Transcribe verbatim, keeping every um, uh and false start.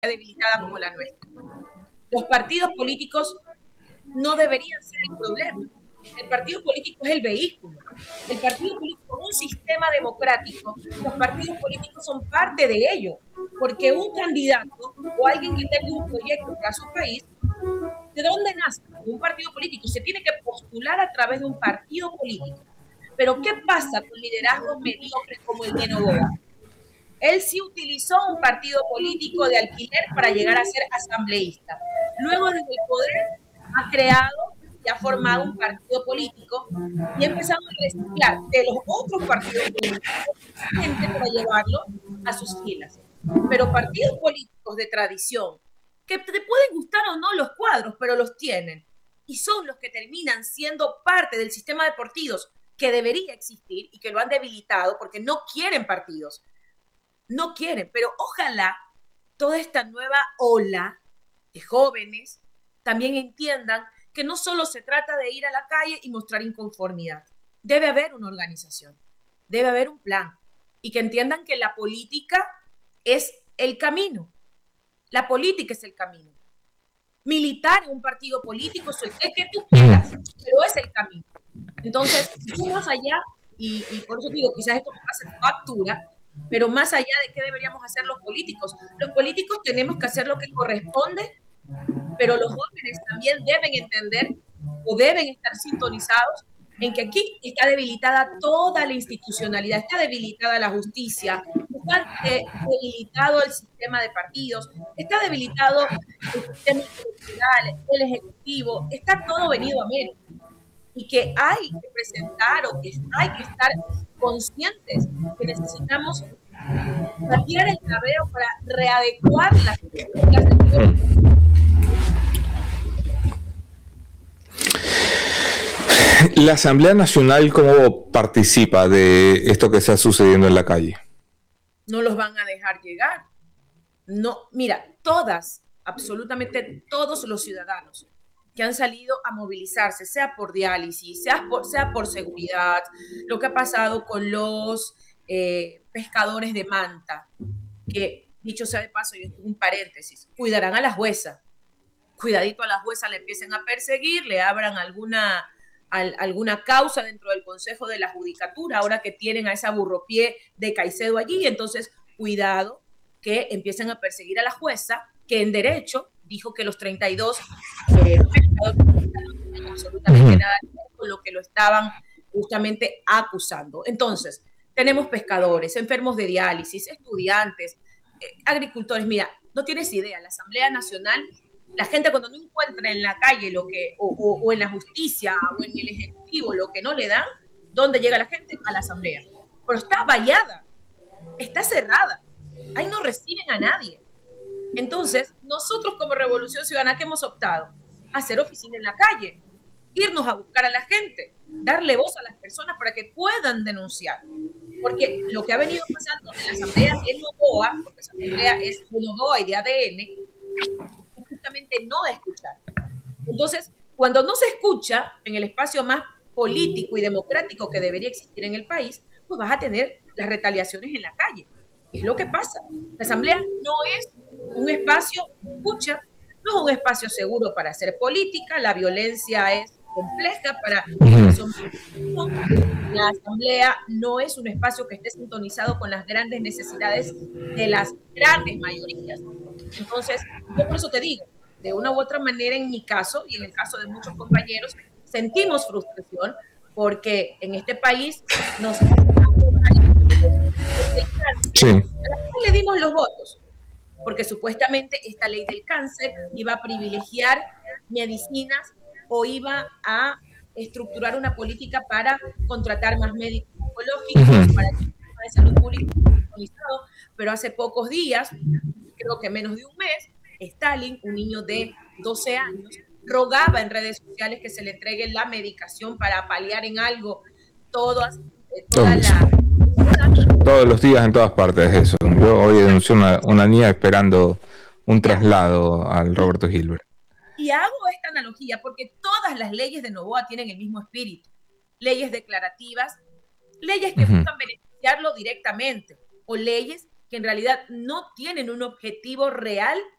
debilitada como la nuestra. Los partidos políticos no deberían ser el problema. El partido político es el vehículo. El partido político es un sistema democrático. Los partidos políticos son parte de ello, porque un candidato o alguien que tenga un proyecto para su país, ¿de dónde nace? Un partido político se tiene que postular a través de un partido político. Pero ¿qué pasa con liderazgos mediocres como el de Noboa? Él sí utilizó un partido político de alquiler para llegar a ser asambleísta. Luego, desde el poder, ha creado y ha formado un partido político y ha empezado a reciclar de los otros partidos políticos gente para llevarlo a sus filas. Pero partidos políticos de tradición, que te pueden gustar o no los cuadros, pero los tienen, y son los que terminan siendo parte del sistema de partidos que debería existir y que lo han debilitado porque no quieren partidos. No quieren, pero ojalá toda esta nueva ola de jóvenes también entiendan que no solo se trata de ir a la calle y mostrar inconformidad. Debe haber una organización, debe haber un plan, y que entiendan que la política es el camino. La política es el camino. Militar en un partido político es el que tú quieras, pero es el camino. Entonces, más allá, y, y por eso digo, quizás esto pasa factura, pero más allá de qué deberíamos hacer los políticos, los políticos tenemos que hacer lo que corresponde, pero los jóvenes también deben entender o deben estar sintonizados en que aquí está debilitada toda la institucionalidad, está debilitada la justicia, está debilitado el sistema de partidos, está debilitado el sistema electoral, el ejecutivo, está todo venido a menos. Y que hay que presentar o que hay que estar conscientes que necesitamos cambiar el cabello para readecuar las políticas. ¿La Asamblea Nacional cómo participa de esto que está sucediendo en la calle? No los van a dejar llegar. No, mira, todas, absolutamente todos los ciudadanos que han salido a movilizarse, sea por diálisis, sea por, sea por seguridad, lo que ha pasado con los eh, pescadores de Manta, que, dicho sea de paso, yo estoy un paréntesis, cuidarán a la jueza, cuidadito a la jueza, le empiecen a perseguir, le abran alguna, al, alguna causa dentro del Consejo de la Judicatura, ahora que tienen a esa burropié de Caicedo allí, entonces cuidado que empiecen a perseguir a la jueza, que en derecho dijo que los treinta y dos eh, pescadores no tenían absolutamente nada que ver con lo que lo estaban justamente acusando. Entonces, tenemos pescadores, enfermos de diálisis, estudiantes, eh, agricultores. Mira, no tienes idea, la Asamblea Nacional, la gente cuando no encuentra en la calle lo que, o, o, o en la justicia o en el ejecutivo lo que no le dan, ¿dónde llega la gente? A la Asamblea. Pero está vallada, está cerrada, ahí no reciben a nadie. Entonces, nosotros como Revolución Ciudadana, ¿qué hemos optado? Hacer oficina en la calle, irnos a buscar a la gente, darle voz a las personas para que puedan denunciar. Porque lo que ha venido pasando en la Asamblea en Noboa, porque esa Asamblea es de Noboa y de A D N, es justamente no escuchar. Entonces, cuando no se escucha en el espacio más político y democrático que debería existir en el país, pues vas a tener las retaliaciones en la calle. Es lo que pasa. La Asamblea no es un espacio de escucha, no es un espacio seguro para hacer política, la violencia es compleja para... La Asamblea no es un espacio que esté sintonizado con las grandes necesidades de las grandes mayorías. Entonces, yo por eso te digo, de una u otra manera en mi caso y en el caso de muchos compañeros, sentimos frustración porque en este país nos... Sí. Le dimos los votos, porque supuestamente esta ley del cáncer iba a privilegiar medicinas o iba a estructurar una política para contratar más médicos oncológicos, uh-huh. para el sistema de salud pública, pero hace pocos días, creo que menos de un mes, Stalin, un niño de doce años, rogaba en redes sociales que se le entregue la medicación para paliar en algo todas, eh, toda la... Todos los días en todas partes eso. Yo hoy denuncié una, una niña esperando un traslado al Roberto Gilbert. Y hago esta analogía porque todas las leyes de Noboa tienen el mismo espíritu. Leyes declarativas, leyes que uh-huh. buscan beneficiarlo directamente o leyes que en realidad no tienen un objetivo real